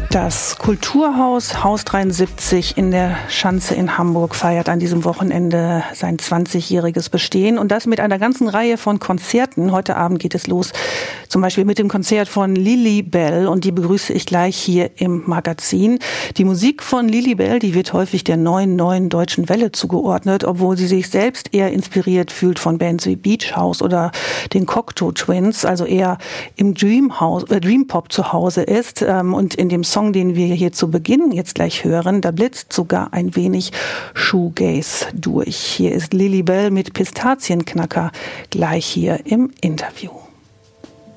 Das Kulturhaus Haus 73 in der Schanze in Hamburg feiert an diesem Wochenende sein 20-jähriges Bestehen und das mit einer ganzen Reihe von Konzerten. Heute Abend geht es los, zum Beispiel mit dem Konzert von Lilibelle und die begrüße ich gleich hier im Magazin. Die Musik von Lilibelle, die wird häufig der neuen deutschen Welle zugeordnet, obwohl sie sich selbst eher inspiriert fühlt von Bands wie Beach House oder den Cocteau Twins, also eher im Dream Pop zu Hause ist. Und in dem Song, den wir hier zu Beginn jetzt gleich hören, da blitzt sogar ein wenig Shoegaze durch. Hier ist Lilibelle mit Pistazienknacker gleich hier im Interview.